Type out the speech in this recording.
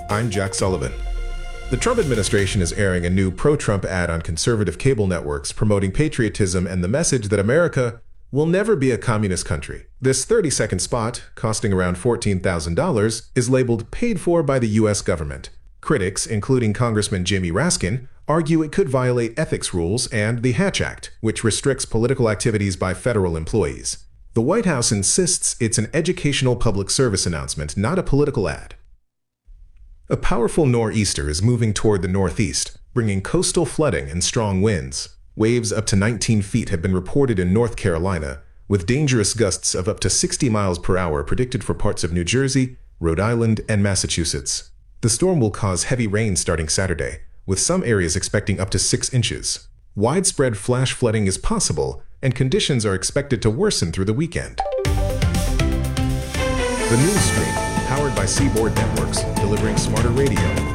I'm Jack Sullivan. The Trump administration is airing a new pro-Trump ad on conservative cable networks promoting patriotism and the message that America will never be a communist country. This 30-second spot, costing around $14,000, is labeled "paid for by the U.S. government." Critics, including Congressman Jimmy Raskin, argue it could violate ethics rules and the Hatch Act, which restricts political activities by federal employees. The White House insists it's an educational public service announcement, not a political ad. A powerful nor'easter is moving toward the northeast, bringing coastal flooding and strong winds. Waves up to 19 feet have been reported in North Carolina, with dangerous gusts of up to 60 miles per hour predicted for parts of New Jersey, Rhode Island, and Massachusetts. The storm will cause heavy rain starting Saturday, with some areas expecting up to 6 inches. Widespread flash flooding is possible, and conditions are expected to worsen through the weekend. The News Stream, powered by Seaboard Networks, delivering smarter radio.